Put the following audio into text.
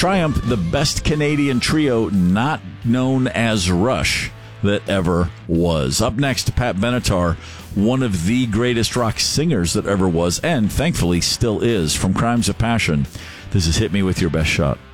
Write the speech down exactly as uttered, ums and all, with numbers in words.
Triumph, the best Canadian trio not known as Rush that ever was. Up next, Pat Benatar, one of the greatest rock singers that ever was, and thankfully still is, from Crimes of Passion. This is Hit Me With Your Best Shot.